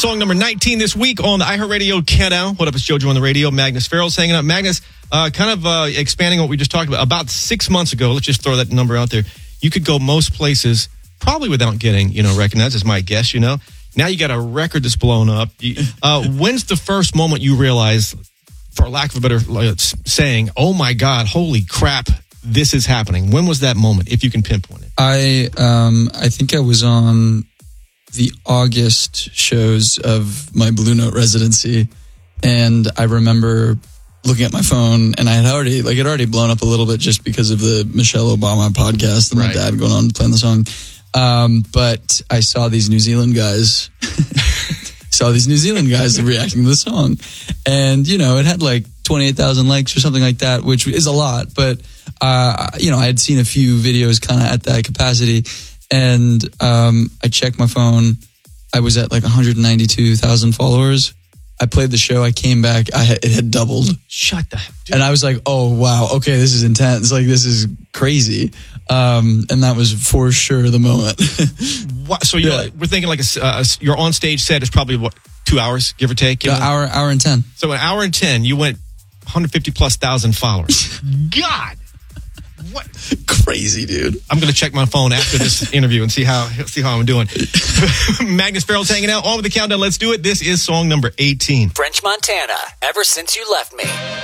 song number 19 this week on the iHeartRadio Countdown. What up, it's JoJo on the radio. Magnus Farrell's hanging out. Magnus, expanding on what we just talked about 6 months ago, let's just throw that number out there. You could go most places probably without getting, recognized, is my guess, Now you got a record that's blown up. When's the first moment you realize, for lack of a better saying, oh my God, holy crap, this is happening? When was that moment, if you can pinpoint it? I think I was on the August shows of my Blue Note residency, and I remember looking at my phone, and it had already blown up a little bit just because of the Michelle Obama podcast and my dad going on playing the song. But I saw these New Zealand guys reacting to the song, and it had like 28,000 likes or something like that, which is a lot. But I had seen a few videos kind of at that capacity, and I checked my phone. I was at like 192,000 followers. I played the show. I came back. It had doubled. Shut the heck, dude. And I was like, oh, wow. Okay, this is intense. Like, this is crazy. And that was for sure the moment. So we're thinking like your on stage set is probably what, 2 hours, give or take? Hour and 10. So an hour and 10, you went 150 plus thousand followers. God. What? Crazy, dude. I'm going to check my phone after this interview and see how I'm doing. Magnus Farrell's hanging out on with the countdown. Let's do it. This is song number 18. French Montana, Ever Since You Left Me.